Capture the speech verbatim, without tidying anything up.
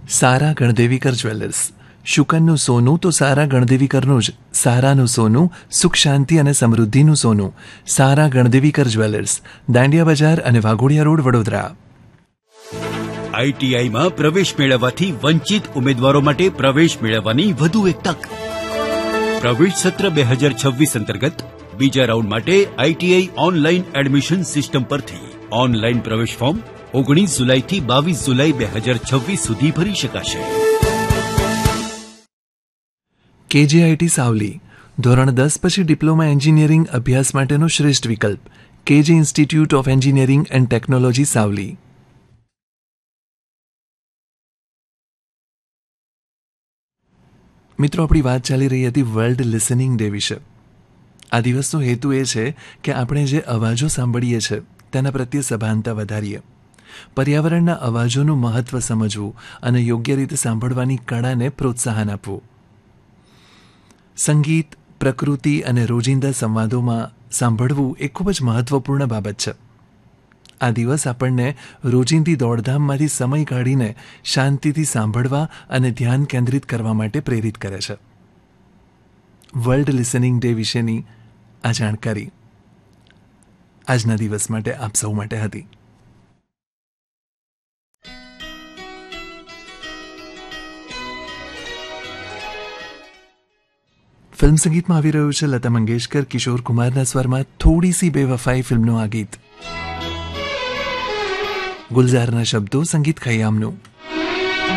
સારા ગણદેવીકર jewellers. શુકનનું સોનું તો સારા ગણદેવીકરનું જ. સારાનું સોનું, સુખ શાંતિ અને સમૃદ્ધિનું સોનું. સારા ગણદેવીકર જ્વેલર્સ, દાંડિયા બજાર અને વાઘોડિયા રોડ, વડોદરા. આઈટીઆઈમાં પ્રવેશ મેળવવાથી વંચિત ઉમેદવારો માટે પ્રવેશ મેળવવાની વધુ એક તક. પ્રવેશ સત્ર બે હજાર છવ્વીસ અંતર્ગત બીજા રાઉન્ડ માટે આઈટીઆઈ ઓનલાઈન એડમિશન સિસ્ટમ પરથી ઓનલાઈન પ્રવેશ ફોર્મ ઓગણીસ જુલાઈથી બાવીસ જુલાઈ બે હજાર છવ્વીસ સુધી ભરી શકાશે. કેજીઆઈટી સાવલી, ધોરણ દસ પછી ડિપ્લોમા એન્જિનિયરિંગ અભ્યાસ માટેનો શ્રેષ્ઠ વિકલ્પ. KG institute of engineering and technology Savli. મિત્રો, આપણી વાત ચાલી રહી હતી વર્લ્ડ લિસનિંગ ડે વિશે. આ દિવસનો હેતુ એ છે કે આપણે જે અવાજો સાંભળીએ છીએ તેના પ્રત્યે સભાનતા વધારીએ, પર્યાવરણના અવાજોનું મહત્ત્વ સમજવું અને યોગ્ય રીતે સાંભળવાની કળાને પ્રોત્સાહન આપવું. સંગીત, પ્રકૃતિ અને રોજિંદા સંવાદોમાં સાંભળવું એ ખૂબ જ મહત્ત્વપૂર્ણ બાબત છે. આ દિવસ આપણને રોજિંદી દોડધામમાંથી સમય કાઢીને શાંતિથી સાંભળવા અને ધ્યાન કેન્દ્રિત કરવા માટે પ્રેરિત કરે છે. વર્લ્ડ લિસનિંગ ડે વિશેની આ જાણકારી આજના દિવસ માટે આપ સૌ માટે હતી. ફિલ્મ સંગીતમાં આવી રહ્યું છે લતા મંગેશકર, કિશોર કુમારના સ્વરમાં થોડી સી બેવફાઈ ફિલ્મનું આ ગીત. ગુલઝારના શબ્દો, સંગીત ખૈયામનું.